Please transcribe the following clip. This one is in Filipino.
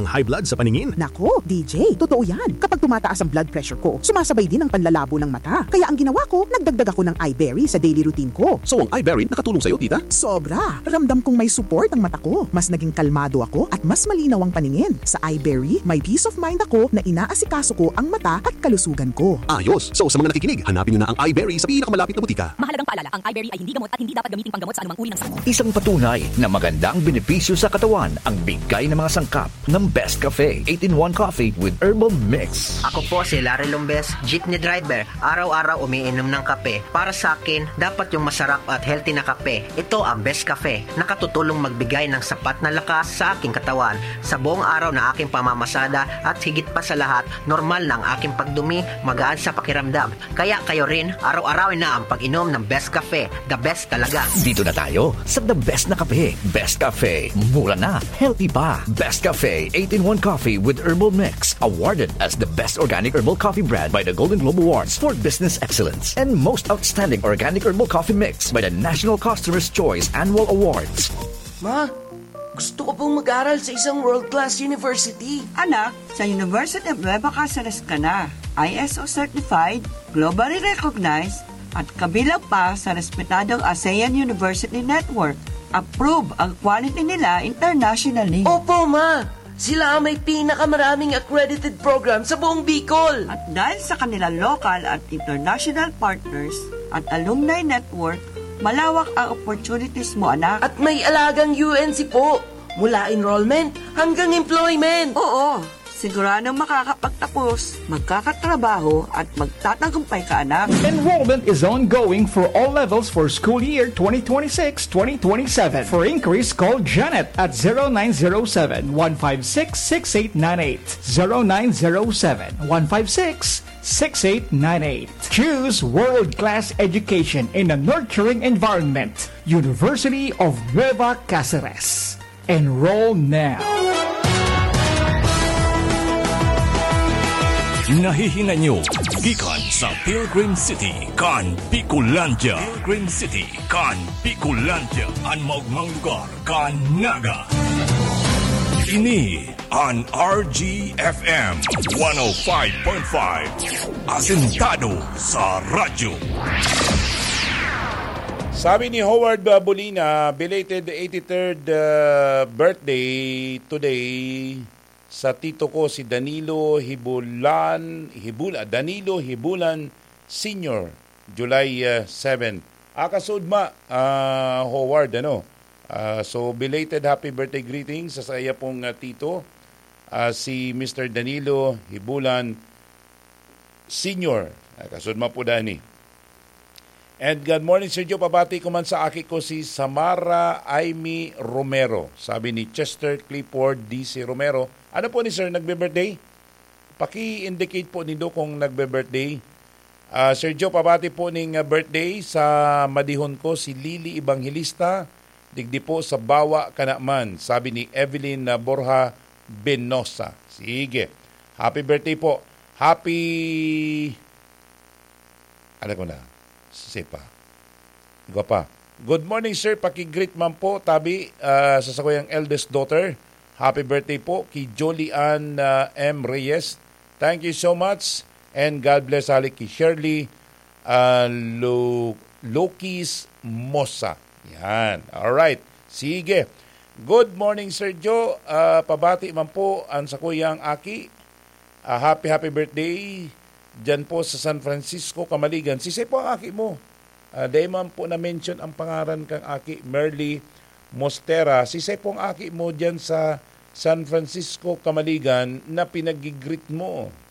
high blood sa paningin. Nako, DJ, totoo yan. Kapag tumataas ang blood pressure ko, sumasabay din ang panlalabo ng mata. Kaya ang ginawa ko, nagdagdag ako ng iBerry sa daily routine ko. So ang iBerry nakatulong sa'yo, tita? Sobra. Ramdam kong may support ang mata ko. Mas naging kalmado ako at mas malinaw ang paningin. Sa iBerry, may peace of mind ako na inaasikaso ko ang mata at kalusugan ko. Ayos! So sa mga nakikinig, hanapin nyo na ang iBerry sa pinakamalapit na butika. Mahalagang paalala, ang iBerry ay hindi gamot at hindi dapat gamitin panggamot sa anumang uri ng sakit. Isang patunay na magandang benepisyo sa katawan ang bigay ng mga sangkap ng Best Cafe 8-in-1 Coffee with Herbal Mix. Ako po si Larry Lombes, jeepney driver. Araw-araw umiinom ng kape. Para sa akin, dapat yung masarap at healthy na kape. Ito ang Best Cafe. Nakatutulong magbigay ng sapat na lakas sa aking katawan. Sa buong araw na aking pamamasada at higit pa sa lahat, normal na ang aking pagdumi, magaan sa pakiramdam. Kaya kayo rin, araw-arawin na ang pag-inom ng Best Cafe. The best talaga. Dito na tayo sa the best na kape. Best Cafe. Mura na. Healthy pa. Best Cafe 8-in-1 Coffee with Herbal Mix. Awarded as the best organic herbal coffee brand by the Golden Globe Awards for Business Excellence. And most outstanding organic herbal coffee mix by the National Customer's Choice Annual Awards. Ma, gusto ko pong mag-aral sa isang world-class university. Anak, sa University of Nueva Cáceres ka na. ISO certified, globally recognized, at kabilang pa sa respetadong ASEAN University Network. Approve ang quality nila internationally. Opo, Ma! Sila ang may pinakamaraming accredited program sa buong Bicol. At dahil sa kanilang local at international partners at alumni network, malawak ang opportunities mo, anak. At may alagang UNC po. Mula enrollment hanggang employment. Oo, siguradong makakapagtapos, magkakatrabaho at magtatagumpay ka, anak. Enrollment is ongoing for all levels for school year 2026-2027. For inquiries, call Janet at 0907-156-6898. 0907-156-6898. Choose world-class education in a nurturing environment. University of Nueva Cáceres. Enroll now. Nahihinga nyo gikan sa Pilgrim City kan Bicolandia. Pilgrim City kan Bicolandia, ang maugmang lugar kan Naga. Ini ang RGFM 105.5, asentado sa radyo. Sabi ni Howard Bolina, belated 83rd birthday today sa tito ko si Danilo Hibulan Sr. July 7. Kasudma, Howard, so belated happy birthday greetings sa iya pong tito, si Mr. Danilo Hibulan Sr. Kasudma po dani. And good morning, Sergio. Pabati ko man sa aki ko si Samara Aimee Romero. Sabi ni Chester Clifford DC Romero. Ano po ni Sir, nagbe-birthday? Paki-indicate po nindo kung nagbe-birthday. Sergio, pabati po ning birthday sa madihon ko si Lily Evangelista. Digdi po sa Bawa Kanaman. Sabi ni Evelyn Borja Benosa. Sige. Happy birthday po. Happy... Ano ko na? Sipa. Guwapa. Good morning, sir. Paki-greet man po, tabi, sa sakoyang eldest daughter. Happy birthday po kay Jolian M. Reyes. Thank you so much. And God bless halik kay Shirley Lokis Mosa. Yan. Alright. Sige. Good morning, Sir Joe. Pabati man po ang sakuyang aki. Happy birthday. Diyan po sa San Francisco, Kamaligan. Sisay po ang aki mo. Dahil man po na-mention ang pangaran kang aki, Merly Mostera. Sisay po ang aki mo diyan sa San Francisco, Kamaligan na pinag-greet mo.